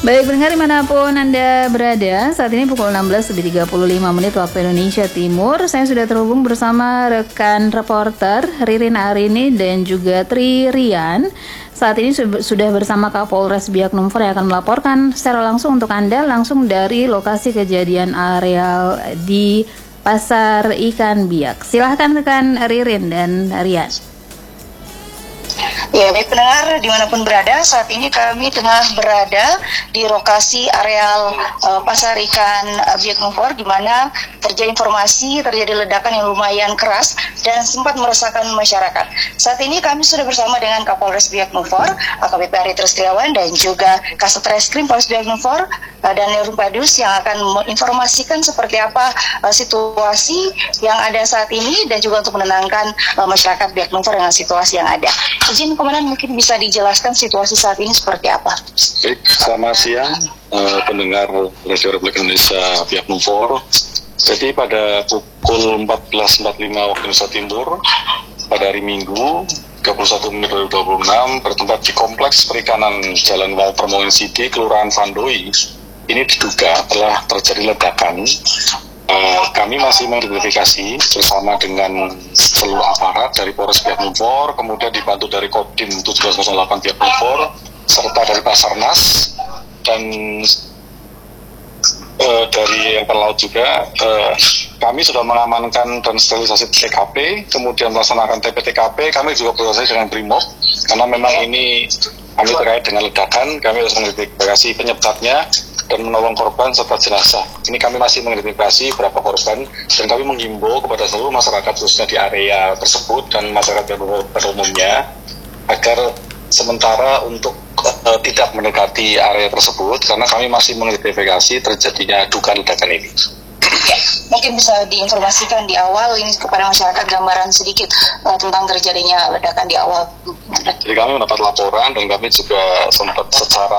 Baik, pendengar dimanapun Anda berada, saat ini pukul 16:35 waktu Indonesia Timur. Saya sudah terhubung bersama rekan reporter Ririn Arini dan juga Tri Rian. Saat ini sudah bersama Kapolres Biak Numfor yang akan melaporkan secara langsung untuk Anda langsung dari lokasi kejadian areal di Pasar Ikan Biak. Silahkan rekan Ririn dan Rian. Ya, baik pendengar dimanapun berada, saat ini kami tengah berada di lokasi areal Pasar Ikan Biak Numfor, di mana terjadi ledakan yang lumayan keras dan sempat meresahkan masyarakat. Saat ini kami sudah bersama dengan Kapolres Biak Numfor, AKBP Ari Tristiawan, dan juga Kasat Reskrim Polres Biak Numfor, Daniel Rumpadus, yang akan menginformasikan seperti apa situasi yang ada saat ini dan juga untuk menenangkan masyarakat Biak Numfor dengan situasi yang ada. Izin Komandan, mungkin bisa dijelaskan situasi saat ini seperti apa? Baik, selamat siang pendengar Radio Republik Indonesia Biak Numfor. Jadi pada pukul 14.45 waktu Indonesia Timur pada hari Minggu 31 Mei 2026 bertempat di Kompleks Perikanan Jalan Wau Permongan Sidi, Kelurahan Vandoi. Ini diduga telah terjadi ledakan. Kami masih mengidentifikasi bersama dengan seluruh aparat dari Polres Biak Numfor, kemudian dibantu dari Kodim 1708 Biak Numfor, serta dari Basarnas, dan dari Angkatan Laut juga. Kami sudah mengamankan dan sterilisasi TKP, kemudian melaksanakan TPTKP. Kami juga berkoordinasi dengan Brimob, karena memang ini kami terkait dengan ledakan. Kami harus mengidentifikasi penyebabnya dan menolong korban serta jenazah. Ini kami masih mengidentifikasi berapa korban, dan kami menghimbau kepada seluruh masyarakat khususnya di area tersebut dan masyarakat pada umumnya agar sementara untuk tidak mendekati area tersebut, karena kami masih mengidentifikasi terjadinya dugaan ledakan ini. Ya, mungkin bisa diinformasikan di awal ini kepada masyarakat gambaran sedikit tentang terjadinya ledakan di awal. Jadi kami mendapat laporan dan kami juga sempat secara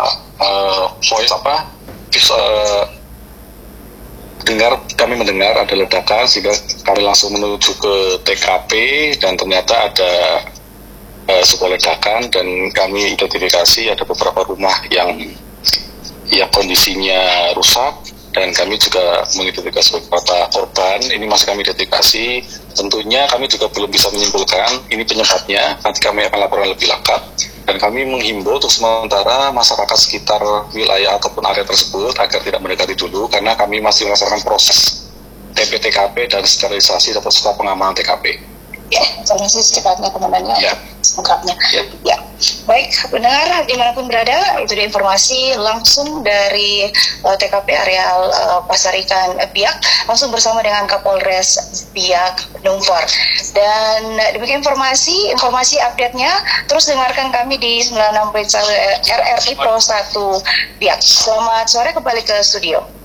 kami mendengar ada ledakan, sehingga kami langsung menuju ke TKP dan ternyata ada sebuah ledakan, dan kami identifikasi ada beberapa rumah yang kondisinya rusak, dan kami juga mengidentifikasi beberapa korban. Ini masih kami identifikasi. Tentunya kami juga belum bisa menyimpulkan ini penyebabnya. Nanti kami akan laporan lebih lengkap. Dan kami menghimbau untuk sementara masyarakat sekitar wilayah ataupun area tersebut agar tidak mendekati dulu, karena kami masih melaksanakan proses TPTKP dan sterilisasi atau setelah pengamanan TKP. Ya, informasi secepatnya komandannya. Ya. Lengkapnya. Ya. Baik, pendengar dimanapun berada, itu dia informasi langsung dari TKP areal Pasar Ikan Biak, langsung bersama dengan Kapolres Biak Numfor. Dan demikian informasi update-nya, terus dengarkan kami di 96.1 RRI Pro 1 Biak. Selamat sore, kembali ke studio.